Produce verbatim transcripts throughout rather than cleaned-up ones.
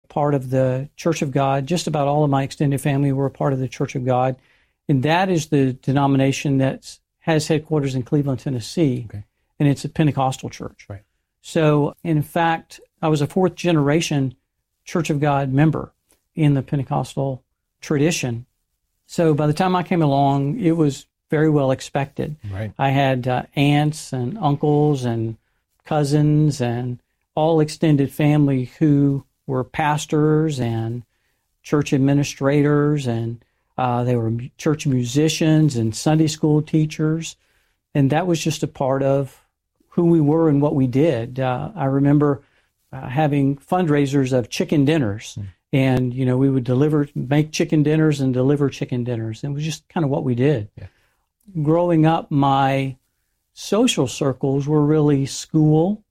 part of the Church of God. Just about all of my extended family were a part of the Church of God. And that is the denomination that has headquarters in Cleveland, Tennessee. Okay. And it's a Pentecostal church. Right. So, in fact, I was a fourth generation Church of God member in the Pentecostal tradition. So by the time I came along, it was very well expected. Right. I had uh, aunts and uncles and cousins and all extended family who were pastors and church administrators, and uh, they were church musicians and Sunday school teachers. And that was just a part of who we were and what we did. Uh, I remember uh, having fundraisers of chicken dinners. Mm. And, you know, we would deliver, make chicken dinners and deliver chicken dinners. And it was just kind of what we did. Yeah. Growing up, my social circles were really school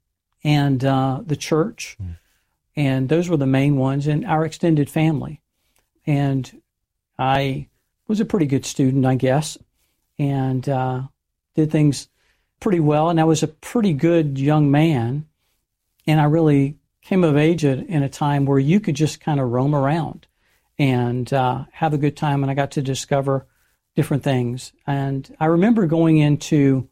and uh, the church. Mm. And those were the main ones, and our extended family. And I was a pretty good student, I guess, and uh, did things pretty well. And I was a pretty good young man. And I really came of age in a time where you could just kind of roam around and uh, have a good time. And I got to discover different things. And I remember going into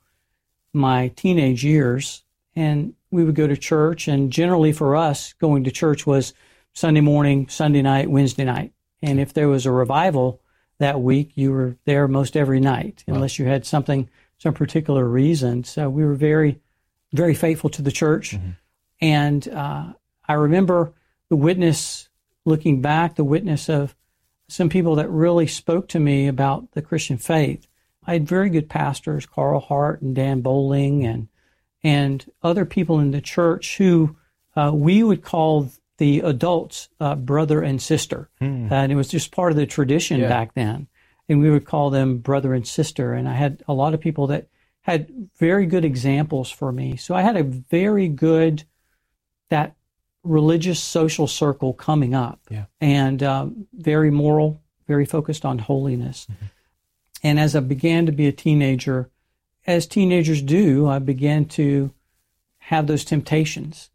my teenage years, and we would go to church. And generally for us, going to church was Sunday morning, Sunday night, Wednesday night. And if there was a revival that week, you were there most every night, wow. unless you had something, some particular reason. So we were very, very faithful to the church. Mm-hmm. And uh, I remember the witness, looking back, the witness of some people that really spoke to me about the Christian faith. I had very good pastors, Carl Hart and Dan Bowling, and and other people in the church who uh, we would call the adults uh, brother and sister. Hmm. And it was just part of the tradition yeah. back then. And we would call them brother and sister. And I had a lot of people that had very good examples for me. So I had a very good, that religious social circle coming up. Yeah. And um, very moral, very focused on holiness. Mm-hmm. And as I began to be a teenager, as teenagers do, I began to have those temptations.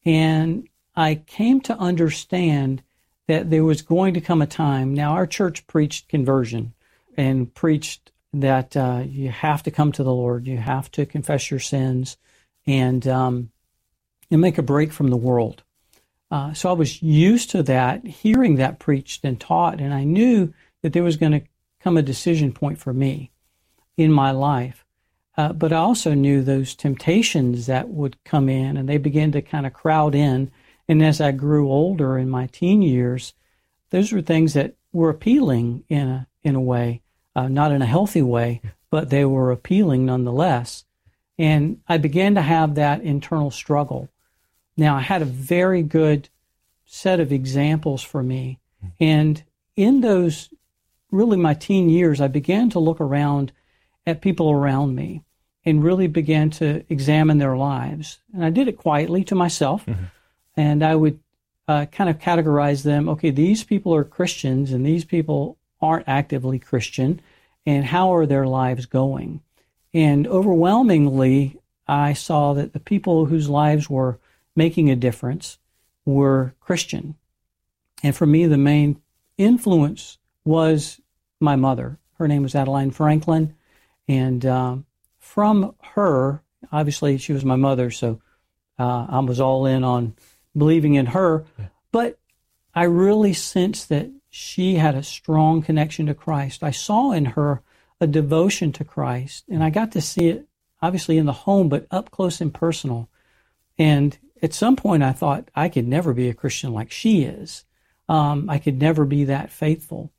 And I came to understand that there was going to come a time. Now, our church preached conversion and preached that uh, you have to come to the Lord, you have to confess your sins, and um, and make a break from the world. Uh, so I was used to that, hearing that preached and taught, and I knew that there was going to come a decision point for me in my life. Uh, but I also knew those temptations that would come in, and they began to kind of crowd in. And as I grew older in my teen years, those were things that were appealing in a, in a way, uh, not in a healthy way, but they were appealing nonetheless. And I began to have that internal struggle. Now, I had a very good set of examples for me. And in those, really my teen years, I began to look around at people around me and really began to examine their lives. And I did it quietly to myself. Mm-hmm. And I would uh, kind of categorize them. Okay, these people are Christians and these people aren't actively Christian. And how are their lives going? And overwhelmingly, I saw that the people whose lives were making a difference were Christian. And for me, the main influence was my mother. Her name was Adeline Franklin. And um, from her, obviously she was my mother, so uh, I was all in on believing in her. Yeah. But I really sensed that she had a strong connection to Christ. I saw in her a devotion to Christ, and I got to see it obviously in the home, but up close and personal. And at some point I thought I could never be a Christian like she is. Um, I could never be that faithful.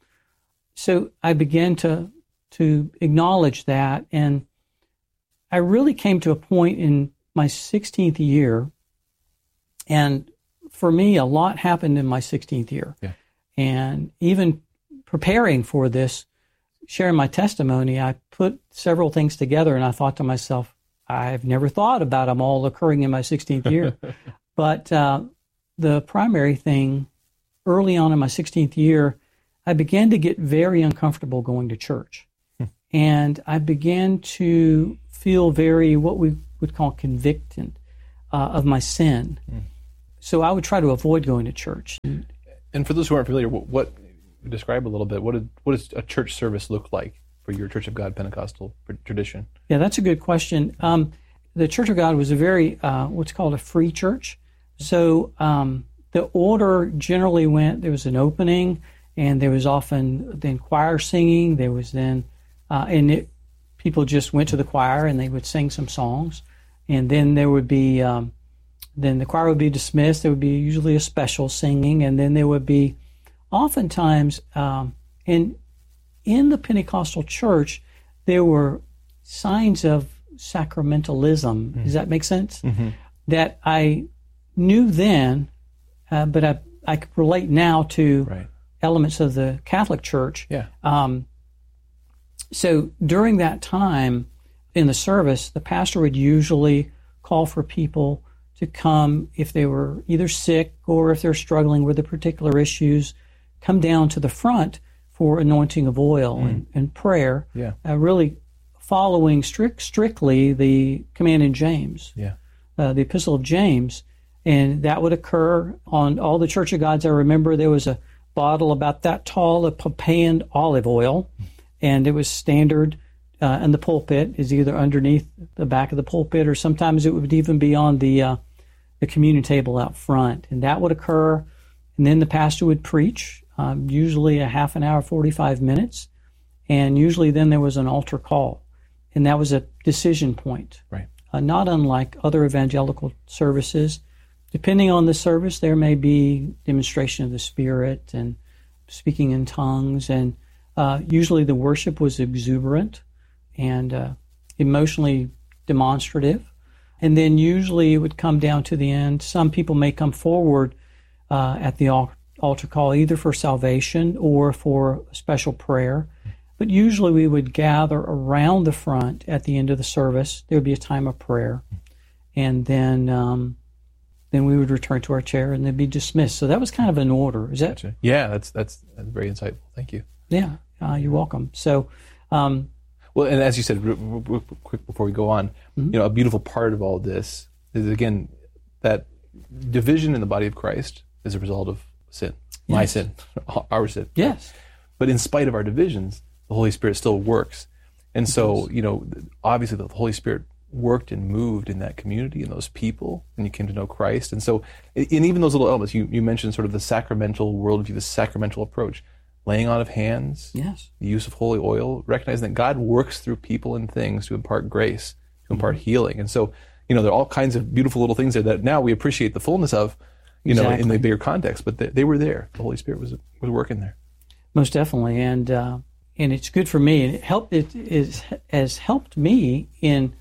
So I began to to acknowledge that, and I really came to a point in my sixteenth year, and for me, a lot happened in my sixteenth year. Yeah. And even preparing for this, sharing my testimony, I put several things together, and I thought to myself, I've never thought about them all occurring in my sixteenth year. But uh, the primary thing, early on in my sixteenth year, I began to get very uncomfortable going to church. And I began to feel very, what we would call convicted uh, of my sin. Mm. so I would try to avoid going to church. And for those who aren't familiar, what, what describe a little bit, what, did, what does a church service look like for your Church of God Pentecostal tradition? Yeah, that's a good question. Um, the Church of God was a very, uh, what's called a free church. So um, the order generally went, there was an opening, and there was often then choir singing. There was then, uh, and it, people just went to the choir and they would sing some songs. And then there would be, um, then the choir would be dismissed. There would be usually a special singing. And then there would be oftentimes, um, in, in the Pentecostal church, there were signs of sacramentalism. Mm-hmm. Does that make sense? Mm-hmm. That I knew then, uh, but I, I could relate now to right. elements of the Catholic Church. Yeah. Um, so during that time in the service, the pastor would usually call for people to come if they were either sick or if they're struggling with the particular issues, come down to the front for anointing of oil mm. and, and prayer, yeah. uh, really following strict, strictly the command in James, yeah. uh, the Epistle of James. And that would occur on all the Church of Gods. I remember there was a bottle about that tall of Pompeian olive oil, and it was standard uh, in the pulpit, is either underneath the back of the pulpit, or sometimes it would even be on the uh, the communion table out front. And that would occur, and then the pastor would preach, um, usually a half an hour, forty-five minutes, and usually then there was an altar call, and that was a decision point. Right. Uh, not unlike other evangelical services. Depending on the service, there may be demonstration of the Spirit and speaking in tongues, and uh, usually the worship was exuberant and uh, emotionally demonstrative. And then usually it would come down to the end. Some people may come forward uh, at the altar call either for salvation or for a special prayer. But usually we would gather around the front at the end of the service. There would be a time of prayer. And then um, then we would return to our chair and then be dismissed. So that was kind of an order. Is that? Gotcha. Yeah, that's, that's that's very insightful. Thank you. Yeah, uh, you're welcome. So, um, well, and as you said, real, real, real quick before we go on, mm-hmm. you know, a beautiful part of all this is, again, that division in the body of Christ is a result of sin. Yes. My sin, our sin. Yes. But in spite of our divisions, the Holy Spirit still works. And so, you know, obviously the Holy Spirit worked and moved in that community and those people, and you came to know Christ. And so, in even those little elements, you, you mentioned sort of the sacramental worldview, the sacramental approach, laying on of hands, yes, the use of holy oil, recognizing that God works through people and things to impart grace, to impart mm-hmm. healing. And so, you know, there are all kinds of beautiful little things there that now we appreciate the fullness of, you exactly. know, in the bigger context, but they, they were there. The Holy Spirit was was working there. Most definitely. And uh, and it's good for me. It helped. It is has helped me in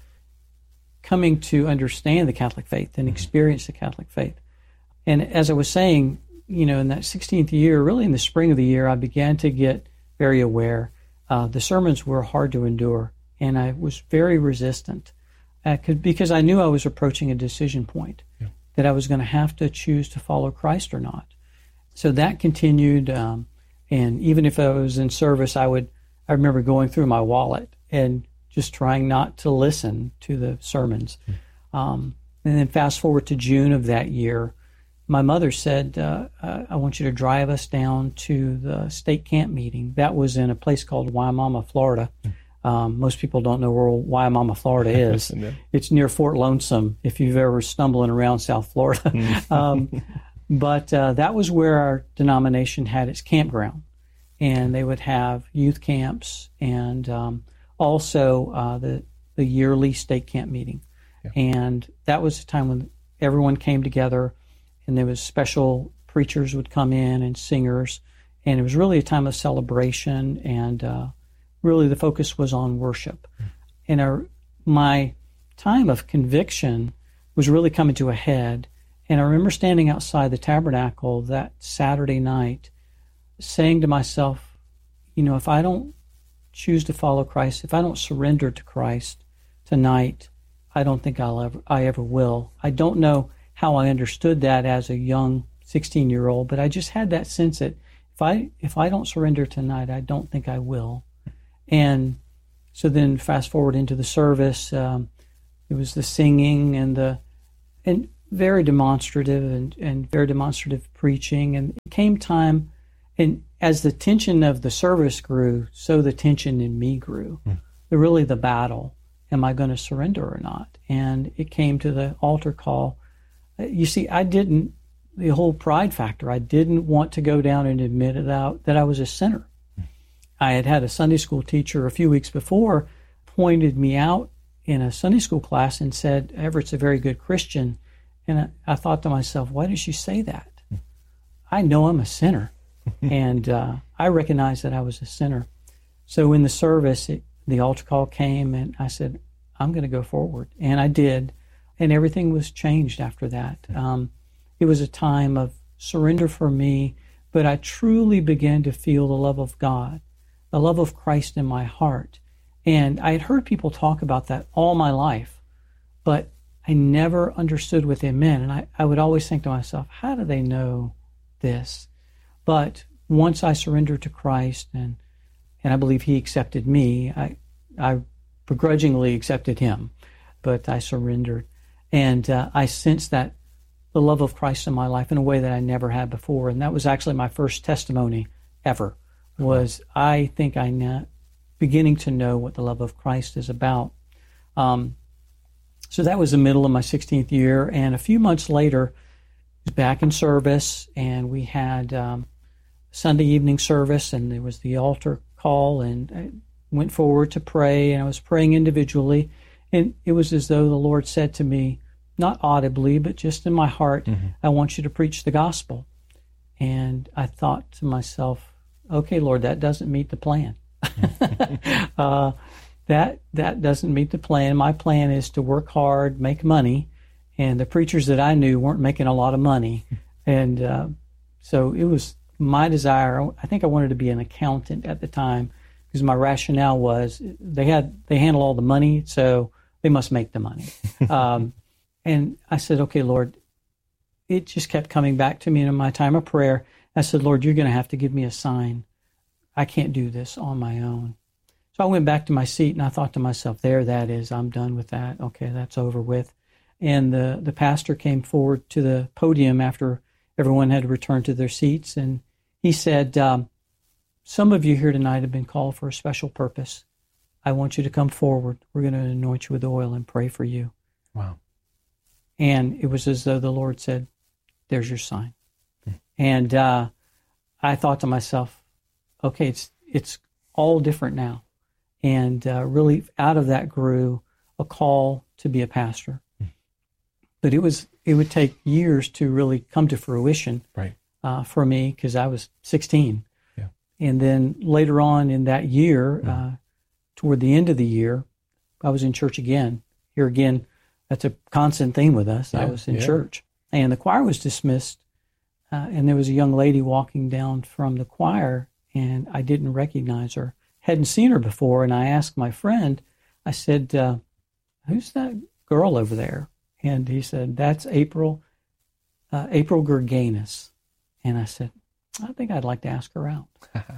coming to understand the Catholic faith and experience the Catholic faith. And as I was saying, you know, in that sixteenth year, really in the spring of the year, I began to get very aware. Uh, the sermons were hard to endure, and I was very resistant uh, could, because I knew I was approaching a decision point, yeah. that I was going to have to choose to follow Christ or not. So that continued, um, and even if I was in service, I would, I remember going through my wallet and just trying not to listen to the sermons. Mm. Um, and then fast forward to June of that year, my mother said, uh, uh, I want you to drive us down to the state camp meeting. That was in a place called Wimauma, Florida. Mm. Um, most people don't know where Wimauma, Florida is. Yeah. It's near Fort Lonesome, if you've ever stumbling around South Florida. Mm. um, but uh, that was where our denomination had its campground. And they would have youth camps and um, also uh, the, the yearly state camp meeting. Yeah. And that was a time when everyone came together, and there was special preachers would come in and singers, and it was really a time of celebration, and uh, really the focus was on worship. Mm. And our, my time of conviction was really coming to a head, and I remember standing outside the tabernacle that Saturday night saying to myself, you know, if I don't choose to follow Christ, if I don't surrender to Christ tonight, I don't think I'll ever, I ever will. I don't know how I understood that as a young sixteen-year-old, but I just had that sense that if I if I don't surrender tonight, I don't think I will. And so then fast forward into the service, um, it was the singing and the, and very demonstrative and, and very demonstrative preaching. And it came time, and as the tension of the service grew, so the tension in me grew. Mm. The, really the battle, am I going to surrender or not? And it came to the altar call. You see, I didn't, the whole pride factor, I didn't want to go down and admit it out that I was a sinner. Mm. I had had a Sunday school teacher a few weeks before pointed me out in a Sunday school class and said, Everett's a very good Christian. And I, I thought to myself, why did she say that? Mm. I know I'm a sinner. and uh, I recognized that I was a sinner. So in the service, it, the altar call came, and I said, I'm going to go forward. And I did. And everything was changed after that. Um, it was a time of surrender for me, but I truly began to feel the love of God, the love of Christ in my heart. And I had heard people talk about that all my life, but I never understood what they meant. And I, I would always think to myself, how do they know this? But once I surrendered to Christ, and and I believe He accepted me, I I begrudgingly accepted Him, but I surrendered. And uh, I sensed that the love of Christ in my life in a way that I never had before. And that was actually my first testimony ever, was I think I know, beginning to know what the love of Christ is about. Um, so that was the middle of my sixteenth year. And a few months later, I was back in service, and we had um, Sunday evening service, and there was the altar call, and I went forward to pray, and I was praying individually. And it was as though the Lord said to me, not audibly, but just in my heart, mm-hmm. I want you to preach the gospel. And I thought to myself, okay, Lord, that doesn't meet the plan. uh, that that doesn't meet the plan. My plan is to work hard, make money, and the preachers that I knew weren't making a lot of money. And uh, so it was my desire. I think I wanted to be an accountant at the time, because my rationale was they had they handle all the money, so they must make the money. um, and I said, okay, Lord, it just kept coming back to me in my time of prayer. I said, Lord, you're going to have to give me a sign. I can't do this on my own. So I went back to my seat, and I thought to myself, there that is, I'm done with that. Okay, that's over with. And the, the pastor came forward to the podium after everyone had returned to their seats, and he said, um, some of you here tonight have been called for a special purpose. I want you to come forward. We're going to anoint you with oil and pray for you. Wow. And it was as though the Lord said, there's your sign. Hmm. And uh, I thought to myself, okay, it's it's all different now. And uh, really out of that grew a call to be a pastor. Hmm. But it was it would take years to really come to fruition, right. uh, for me, because I was sixteen. Yeah. And then later on in that year, hmm. uh, toward the end of the year, I was in church again. Here again, that's a constant theme with us. Yeah, I was in yeah. church. And the choir was dismissed, uh, and there was a young lady walking down from the choir, and I didn't recognize her. Hadn't seen her before, and I asked my friend, I said, uh, who's that girl over there? And he said, that's April, uh, April Gerganis. And I said, I think I'd like to ask her out.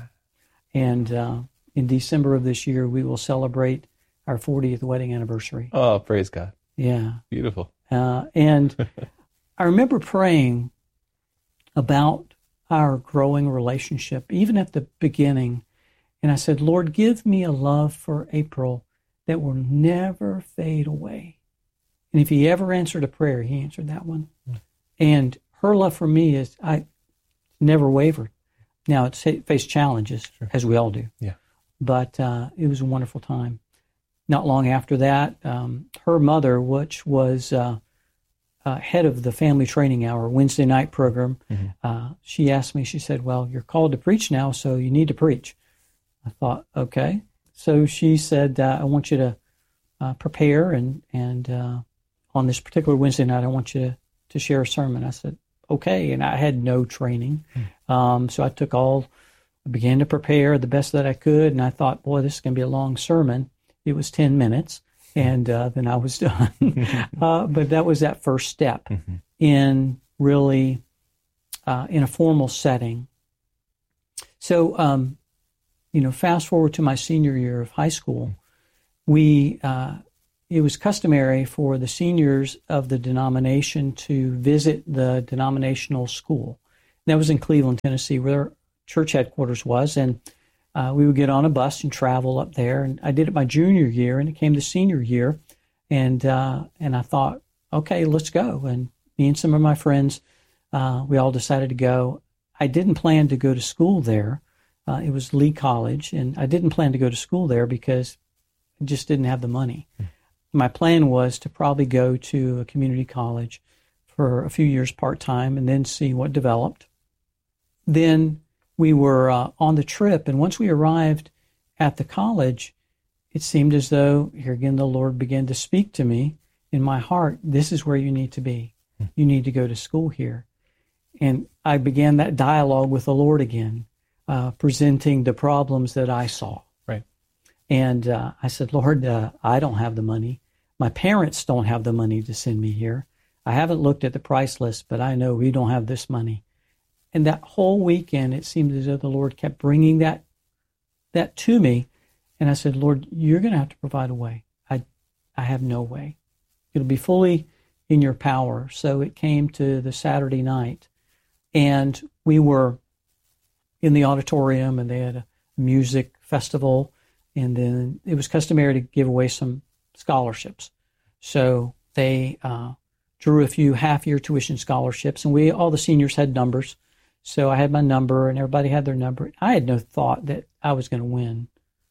And uh, in December of this year, we will celebrate our fortieth wedding anniversary. Oh, praise God. Yeah. Beautiful. Uh, and I remember praying about our growing relationship, even at the beginning. And I said, Lord, give me a love for April that will never fade away. And if He ever answered a prayer, He answered that one. Mm. And her love for me is, I never wavered. Now, it's faced challenges, sure. as we all do. Yeah. But uh, it was a wonderful time. Not long after that, um, her mother, which was uh, uh, head of the Family Training Hour Wednesday night program, mm-hmm. uh, she asked me, she said, well, you're called to preach now, so you need to preach. I thought, okay. So she said, uh, I want you to uh, prepare, and, and uh, on this particular Wednesday night, I want you to, to share a sermon. I said, okay. And I had no training. Mm. Um, so I took all, I began to prepare the best that I could, and I thought, boy, this is going to be a long sermon. It was ten minutes, and uh, then I was done. uh, but that was that first step mm-hmm. in really, uh, in a formal setting. So, um, you know, fast forward to my senior year of high school, we, uh, it was customary for the seniors of the denomination to visit the denominational school. And that was in Cleveland, Tennessee, where our church headquarters was. And uh, we would get on a bus and travel up there. And I did it my junior year, and it came the senior year. And uh, and I thought, okay, let's go. And me and some of my friends, uh, we all decided to go. I didn't plan to go to school there. Uh, it was Lee College, and I didn't plan to go to school there because I just didn't have the money. Mm. My plan was to probably go to a community college for a few years part-time and then see what developed. Then we were uh, on the trip, and once we arrived at the college, it seemed as though, here again, the Lord began to speak to me in my heart, this is where you need to be. Mm. You need to go to school here. And I began that dialogue with the Lord again, uh, presenting the problems that I saw. Right. And uh, I said, Lord, uh, I don't have the money. My parents don't have the money to send me here. I haven't looked at the price list, but I know we don't have this money. And that whole weekend, it seemed as though the Lord kept bringing that that to me. And I said, Lord, you're going to have to provide a way. I, I have no way. It'll be fully in your power. So it came to the Saturday night. And we were in the auditorium, and they had a music festival, and then it was customary to give away some scholarships. So they uh, drew a few half-year tuition scholarships, and we all the seniors had numbers. So I had my number, and everybody had their number. I had no thought that I was going to win.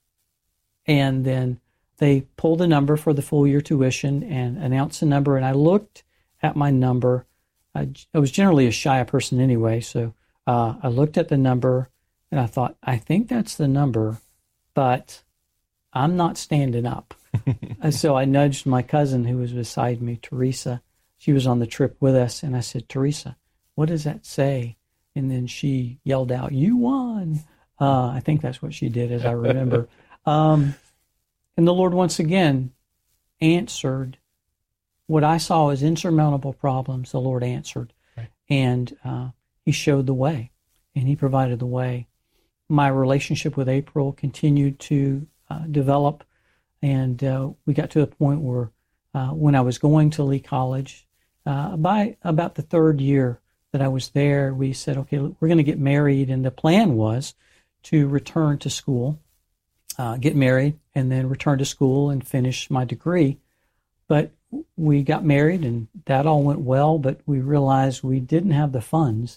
And then they pulled a number for the full-year tuition and announced the number, and I looked at my number. I, I was generally a shy person anyway, so uh, I looked at the number and I thought, I think that's the number, but I'm not standing up. And so I nudged my cousin who was beside me, Teresa. She was on the trip with us, and I said, Teresa, what does that say? And then she yelled out, you won. Uh, I think that's what she did, as I remember. um, and the Lord once again answered what I saw as insurmountable problems. The Lord answered, right. And uh, He showed the way, and He provided the way. My relationship with April continued to uh, develop, and uh, we got to a point where uh, when I was going to Lee College, uh, by about the third year that I was there, we said, okay, we're going to get married, and the plan was to return to school, uh, get married, and then return to school and finish my degree. But we got married, and that all went well, but we realized we didn't have the funds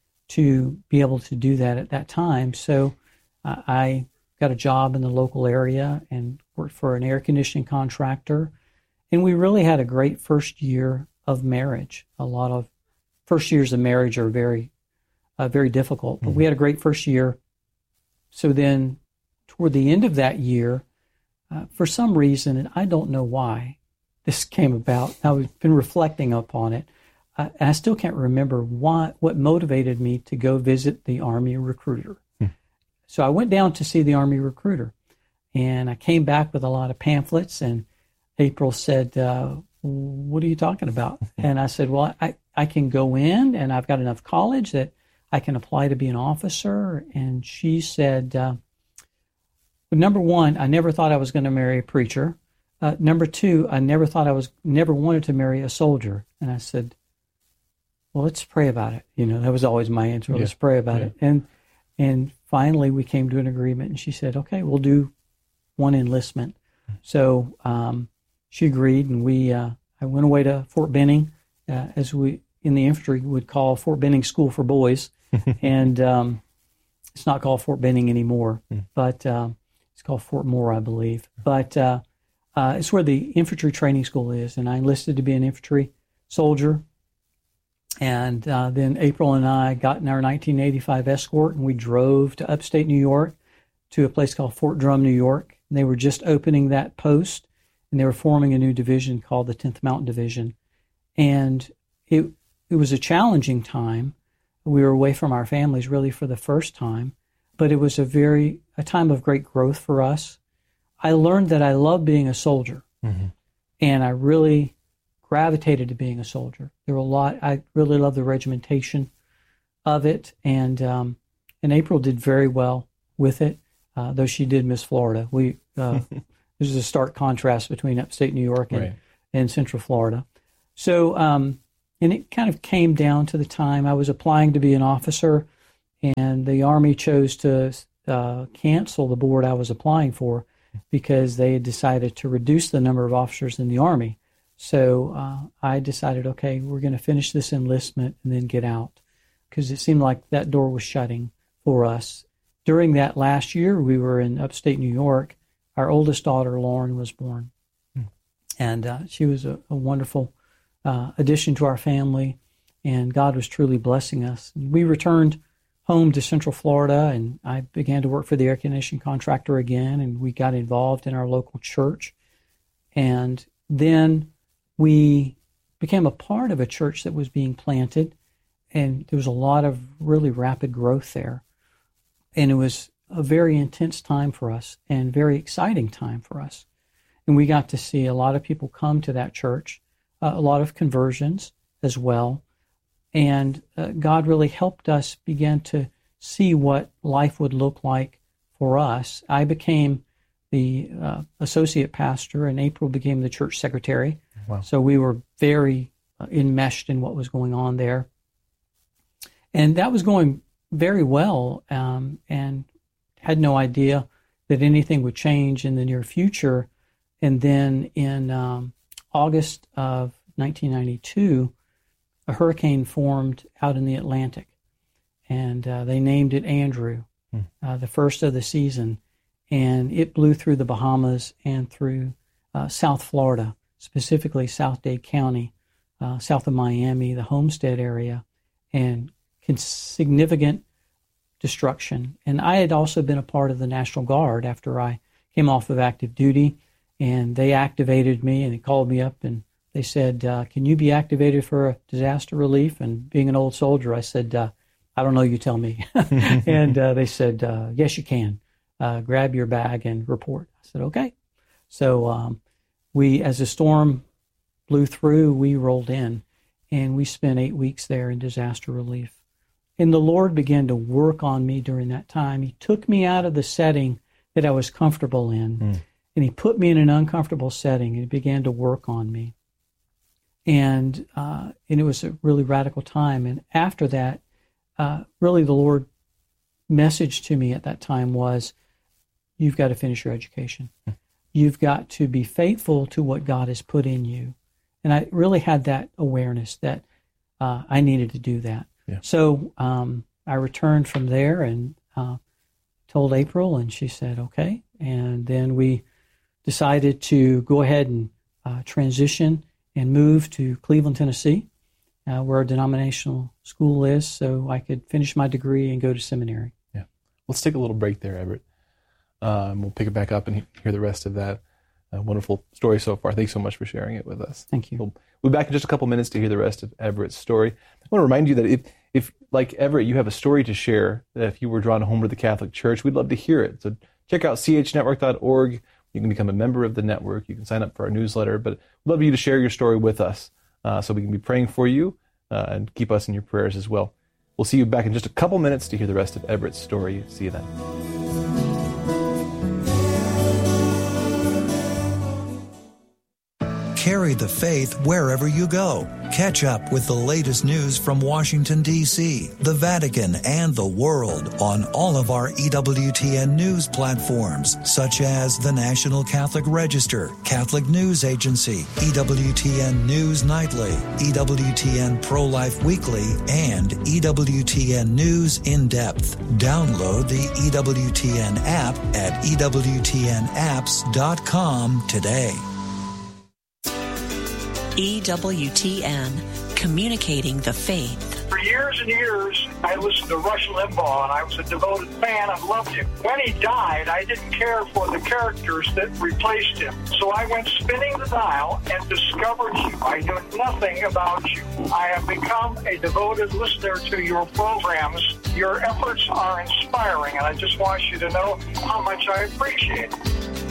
to be able to do that at that time. So uh, I got a job in the local area and worked for an air conditioning contractor. And we really had a great first year of marriage. A lot of first years of marriage are very, uh, very difficult, but mm-hmm. we had a great first year. So then toward the end of that year, uh, for some reason, and I don't know why, this came about. I've been reflecting upon it. I, I still can't remember why, what motivated me to go visit the Army recruiter. Hmm. So I went down to see the Army recruiter, and I came back with a lot of pamphlets, and April said, uh, what are you talking about? And I said, well, I, I can go in, and I've got enough college that I can apply to be an officer. And she said, uh, number one, I never thought I was going to marry a preacher. Uh, number two, I never thought I was, never wanted to marry a soldier. And I said, well, let's pray about it. You know, that was always my answer. Yeah. Let's pray about yeah. it. And and finally we came to an agreement, and she said, okay, we'll do one enlistment. So um, she agreed, and we, uh, I went away to Fort Benning, uh, as we in the infantry would call Fort Benning School for Boys. And um, it's not called Fort Benning anymore, mm. but um, it's called Fort Moore, I believe. But uh, Uh, it's where the infantry training school is, and I enlisted to be an infantry soldier. And uh, then April and I got in our nineteen eighty-five Escort, and we drove to upstate New York to a place called Fort Drum, New York. And they were just opening that post, and they were forming a new division called the tenth Mountain Division. And it it was a challenging time. We were away from our families really for the first time, but it was a very a time of great growth for us. I learned that I love being a soldier, mm-hmm. and I really gravitated to being a soldier. There were a lot. I really love the regimentation of it, and um, and April did very well with it, uh, though she did miss Florida. We uh, There's a stark contrast between upstate New York and, Right. and Central Florida. So, um, and it kind of came down to the time I was applying to be an officer, and the Army chose to uh, cancel the board I was applying for because they had decided to reduce the number of officers in the Army. So uh, I decided, okay, we're going to finish this enlistment and then get out, because it seemed like that door was shutting for us. During that last year, we were in upstate New York. Our oldest daughter, Lauren, was born. Hmm. And uh, she was a, a wonderful uh, addition to our family, and God was truly blessing us. And we returned home to Central Florida, and I began to work for the air conditioning contractor again, and we got involved in our local church. And then we became a part of a church that was being planted, and there was a lot of really rapid growth there. And it was a very intense time for us and very exciting time for us. And we got to see a lot of people come to that church, uh, a lot of conversions as well. And uh, God really helped us begin to see what life would look like for us. I became the uh, associate pastor, and April became the church secretary. Wow. So we were very uh, enmeshed in what was going on there. And that was going very well, um, and had no idea that anything would change in the near future. And then in um, August of nineteen ninety-two, a hurricane formed out in the Atlantic, and uh, they named it Andrew, hmm. uh, the first of the season, and it blew through the Bahamas and through uh, South Florida, specifically South-Dade County, uh, south of Miami, the Homestead area, and significant destruction. And I had also been a part of the National Guard after I came off of active duty, and they activated me, and they called me up, and they said, uh, can you be activated for a disaster relief? And being an old soldier, I said, uh, I don't know, you tell me. And uh, they said, uh, yes, you can. Uh, grab your bag and report. I said, okay. So um, we, as the storm blew through, we rolled in, and we spent eight weeks there in disaster relief. And the Lord began to work on me during that time. He took me out of the setting that I was comfortable in, mm. and he put me in an uncomfortable setting, and he began to work on me. And uh, and it was a really radical time. And after that, uh, really the Lord message to me at that time was, you've got to finish your education. Mm. You've got to be faithful to what God has put in you. And I really had that awareness that uh, I needed to do that. Yeah. So um, I returned from there and uh, told April, and she said, okay. And then we decided to go ahead and uh, transition and move to Cleveland, Tennessee, uh, where our denominational school is, so I could finish my degree and go to seminary. Yeah. Let's take a little break there, Everett. Um, we'll pick it back up and hear the rest of that uh, wonderful story so far. Thanks so much for sharing it with us. Thank you. We'll, we'll be back in just a couple minutes to hear the rest of Everett's story. I want to remind you that if, if, like Everett, you have a story to share, that if you were drawn home to the Catholic Church, we'd love to hear it. So check out c h network dot org. You can become a member of the network. You can sign up for our newsletter. But we'd love you to share your story with us uh, so we can be praying for you uh, and keep us in your prayers as well. We'll see you back in just a couple minutes to hear the rest of Everett's story. See you then. Carry the faith wherever you go. Catch up with the latest news from Washington, D C, the Vatican, and the world on all of our E W T N news platforms, such as the National Catholic Register, Catholic News Agency, E W T N News Nightly, E W T N Pro-Life Weekly, and E W T N News In Depth. Download the E W T N app at E W T N apps dot com today. E W T N, communicating the faith. For years and years, I listened to Rush Limbaugh, and I was a devoted fan. I loved him. When he died, I didn't care for the characters that replaced him. So I went spinning the dial and discovered you. I knew nothing about you. I have become a devoted listener to your programs. Your efforts are inspiring, and I just want you to know how much I appreciate it.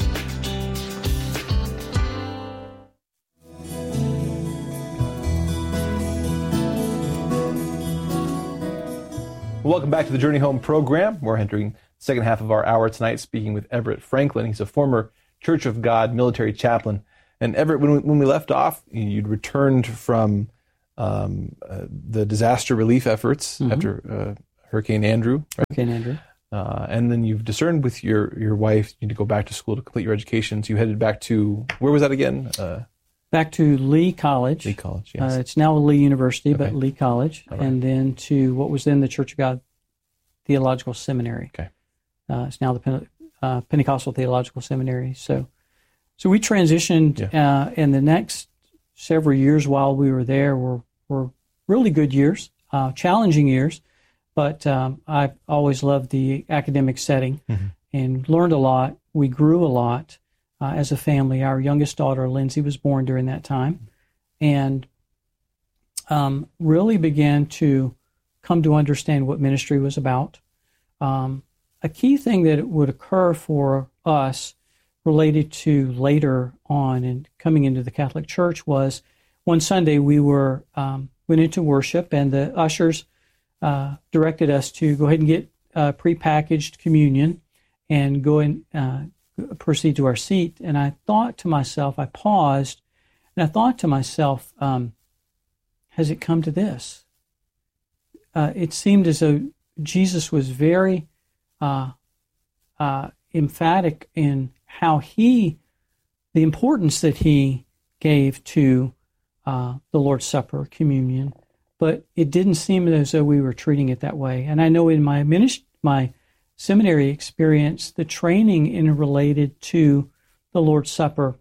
Welcome back to the Journey Home program. We're entering the second half of our hour tonight speaking with Everett Franklin. He's a former Church of God military chaplain. And Everett, when we, when we left off, you'd returned from um, uh, the disaster relief efforts mm-hmm. after uh, Hurricane Andrew. Right? Hurricane Andrew. Uh, and then you've discerned with your, your wife, you need to go back to school to complete your education. So you headed back to, where was that again? Uh, back to Lee College. Lee College, yes. Uh, it's now Lee University, Okay. but Lee College. Right. And then to what was then the Church of God Theological Seminary. Okay. Uh, it's now the Pente- uh, Pentecostal Theological Seminary. So so we transitioned, Yeah. uh, and the next several years while we were there were, were really good years, uh, challenging years. But um, I've always loved the academic setting mm-hmm. and learned a lot. We grew a lot uh, as a family. Our youngest daughter, Lindsay, was born during that time and um, really began to come to understand what ministry was about. Um, a key thing that would occur for us related to later on and coming into the Catholic Church was one Sunday we were um, went into worship, and the ushers Uh, directed us to go ahead and get uh, prepackaged communion and go and uh, proceed to our seat. And I thought to myself, I paused, and I thought to myself, um, has it come to this? Uh, it seemed as though Jesus was very uh, uh, emphatic in how he, the importance that he gave to uh, the Lord's Supper, communion, but it didn't seem as though we were treating it that way. And I know in my minist- my seminary experience, the training in related to the Lord's Supper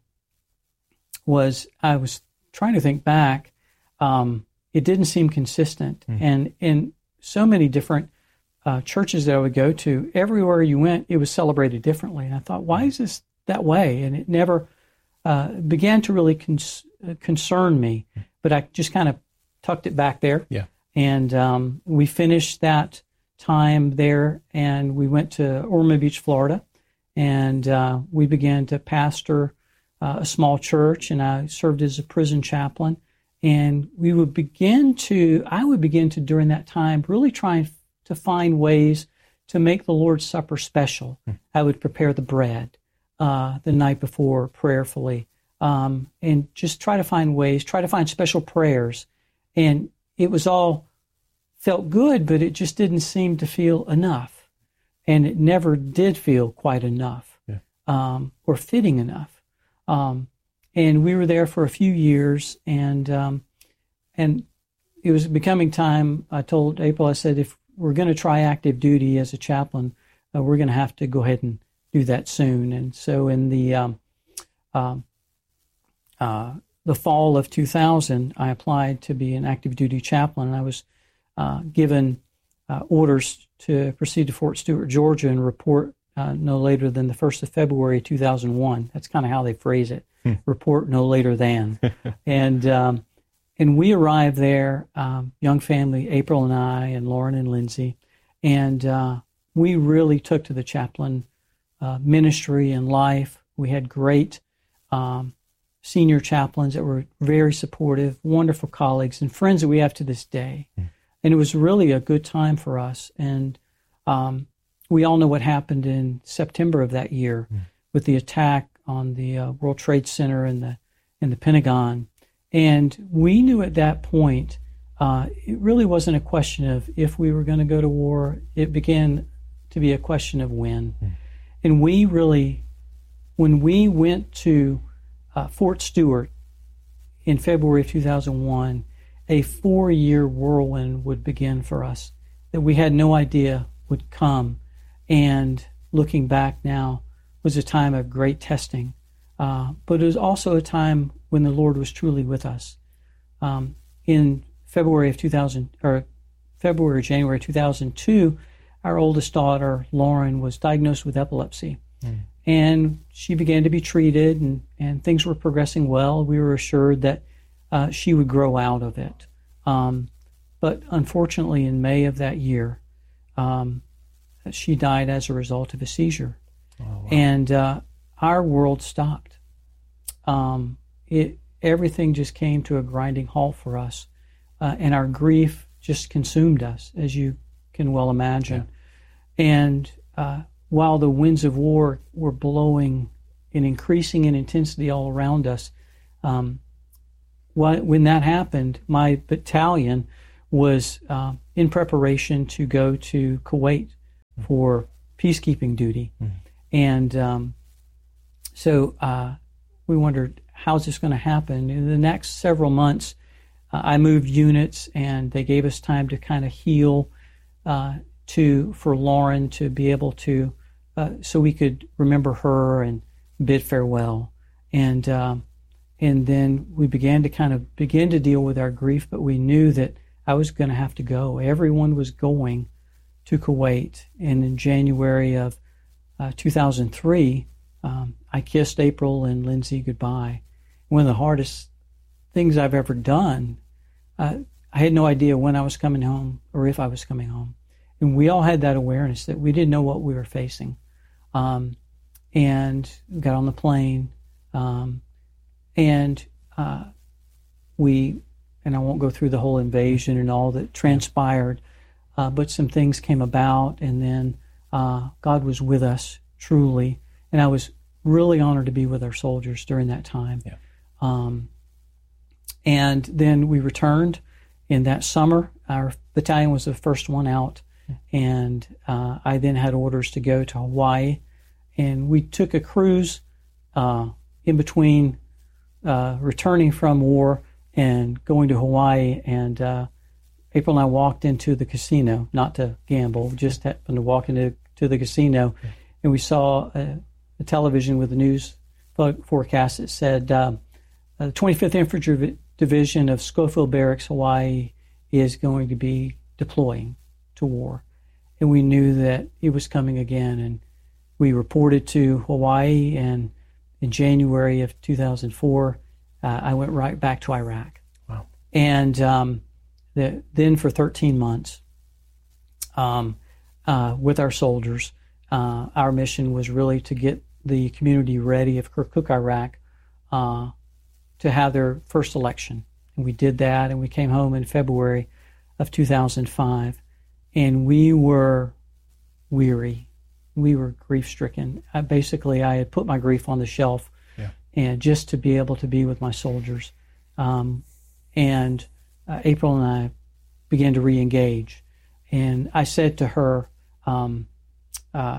was, I was trying to think back, um, it didn't seem consistent. Mm. And in so many different uh, churches that I would go to, everywhere you went, it was celebrated differently. And I thought, why is this that way? And it never uh, began to really cons- concern me. Mm. But I just kind of tucked it back there. Yeah. And um, we finished that time there, and we went to Ormond Beach, Florida, and uh, we began to pastor uh, a small church, and I served as a prison chaplain. And we would begin to, I would begin to, during that time, really try to find ways to make the Lord's Supper special. Hmm. I would prepare the bread uh, the night before prayerfully, um, and just try to find ways, try to find special prayers. And it was all felt good, but it just didn't seem to feel enough. And it never did feel quite enough yeah. um, or fitting enough. Um, and we were there for a few years, and um, and it was becoming time. I told April, I said, if we're going to try active duty as a chaplain, uh, we're going to have to go ahead and do that soon. And so in the um, um, uh, the fall of two thousand, I applied to be an active duty chaplain, and I was uh, given uh, orders to proceed to Fort Stewart, Georgia, and report uh, no later than the first of February two thousand one. That's kind of how they phrase it. Hmm. Report no later than. and um, and we arrived there, um, young family, April and I, and Lauren and Lindsay, and uh, we really took to the chaplain uh, ministry and life. We had great um, senior chaplains that were very supportive, wonderful colleagues, and friends that we have to this day. Mm. And it was really a good time for us. And um, we all know what happened in September of that year mm. with the attack on the uh, World Trade Center and the and the Pentagon. And we knew at that point uh, it really wasn't a question of if we were going to go to war. It began to be a question of when. Mm. And we really, when we went to Uh, Fort Stewart in February of two thousand one, a four-year whirlwind would begin for us that we had no idea would come. And looking back now, was a time of great testing. Uh, but it was also a time when the Lord was truly with us. Um, in February of two thousand, or February, January two thousand two, our oldest daughter, Lauren, was diagnosed with epilepsy. Mm. And she began to be treated, and, and things were progressing well. We were assured that uh, she would grow out of it. Um, but unfortunately, in May of that year, um, she died as a result of a seizure. Oh, wow. And uh, our world stopped. Um, it everything just came to a grinding halt for us, uh, and our grief just consumed us, as you can well imagine. Yeah. And uh, while the winds of war were blowing and increasing in intensity all around us. Um, when that happened, my battalion was uh, in preparation to go to Kuwait for peacekeeping duty. Mm-hmm. And um, so uh, we wondered, how's this going to happen? In the next several months, uh, I moved units, and they gave us time to kind of heal, uh, to for Lauren to be able to, uh, so we could remember her and bid farewell. And um, and then we began to kind of begin to deal with our grief, but we knew that I was going to have to go. Everyone was going to Kuwait. And in January of uh, two thousand three, um, I kissed April and Lindsay goodbye. One of the hardest things I've ever done. Uh, I had no idea when I was coming home or if I was coming home. And we all had that awareness that we didn't know what we were facing. Um, and got on the plane. Um, and uh, we, and I won't go through the whole invasion and all that transpired, uh, but some things came about, and then uh, God was with us truly. And I was really honored to be with our soldiers during that time. Yeah. Um, and then we returned in that summer. Our battalion was the first one out, and uh, I then had orders to go to Hawaii. And we took a cruise uh, in between uh, returning from war and going to Hawaii. And uh, April and I walked into the casino, not to gamble, just happened to walk into to the casino, yeah. And we saw a, a television with the news forecast that said uh, the twenty-fifth Infantry Division of Schofield Barracks, Hawaii, is going to be deploying to war. And we knew that it was coming again. And we reported to Hawaii, and in January of two thousand four, uh, I went right back to Iraq. Wow. And um, the, then for thirteen months, um, uh, with our soldiers, uh, our mission was really to get the community ready of Kirkuk, Iraq, uh, to have their first election. And we did that, and we came home in February of two thousand five, and we were weary. We were grief-stricken. I, basically, I had put my grief on the shelf, yeah. and just to be able to be with my soldiers. Um, and uh, April and I began to re-engage. And I said to her, um, uh,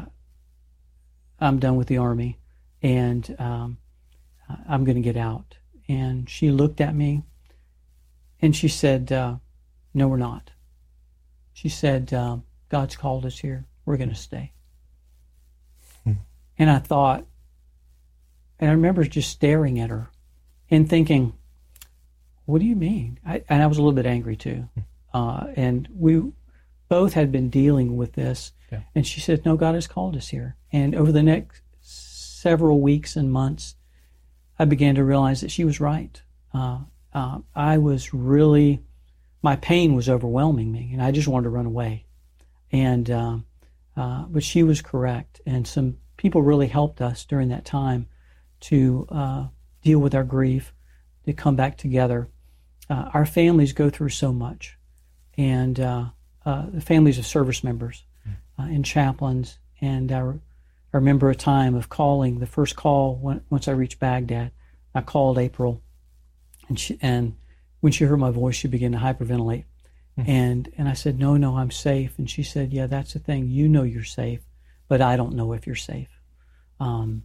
I'm done with the Army, and um, I'm going to get out. And she looked at me, and she said, uh, no, we're not. She said, uh, God's called us here. We're going to stay. And I thought, and I remember just staring at her and thinking, what do you mean? I, and I was a little bit angry too. Uh, and we both had been dealing with this. Yeah. And she said, no, God has called us here. And over the next several weeks and months, I began to realize that she was right. Uh, uh, I was really, my pain was overwhelming me, and I just wanted to run away. And uh, uh, but she was correct, and some people really helped us during that time to uh, deal with our grief, to come back together. Uh, our families go through so much, and uh, uh, the families of service members uh, and chaplains. And I, I remember a time of calling, the first call when, once I reached Baghdad. I called April, and she, and when she heard my voice, she began to hyperventilate. Mm-hmm. And and I said, no, no, I'm safe. And she said, yeah, that's the thing. You know you're safe, but I don't know if you're safe. Um,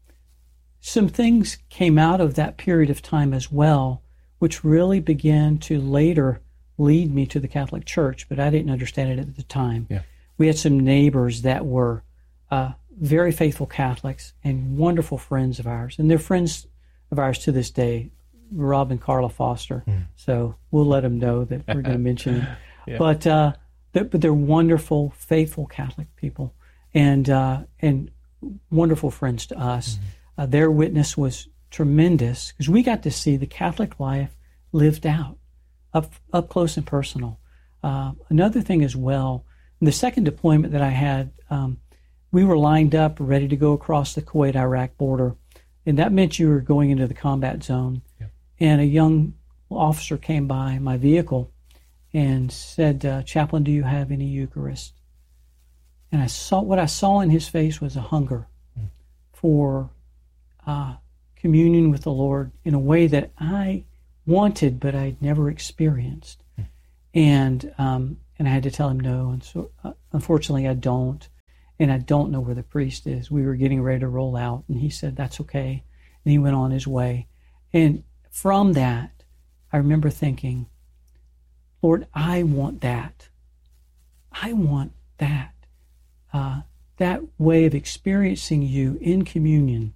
some things came out of that period of time as well, which really began to later lead me to the Catholic Church, but I didn't understand it at the time. Yeah. We had some neighbors that were uh, very faithful Catholics and wonderful friends of ours, and they're friends of ours to this day, Rob and Carla Foster. Mm. So we'll let them know that we're going to mention them. Yeah. But uh, but they're wonderful, faithful Catholic people, and uh, and wonderful friends to us. Mm-hmm. Uh, their witness was tremendous because we got to see the Catholic life lived out, up up close and personal. Uh, another thing as well, the second deployment that I had, um, we were lined up ready to go across the Kuwait-Iraq border, and that meant you were going into the combat zone. Yeah. And a young officer came by my vehicle and said, uh, Chaplain, do you have any Eucharist? And I saw what I saw in his face was a hunger mm. for uh, communion with the Lord in a way that I wanted, but I'd never experienced. Mm. And um, and I had to tell him no. And so, uh, unfortunately, I don't. And I don't know where the priest is. We were getting ready to roll out, and he said, that's okay. And he went on his way. And from that, I remember thinking, Lord, I want that. I want that. Uh, that way of experiencing you in communion.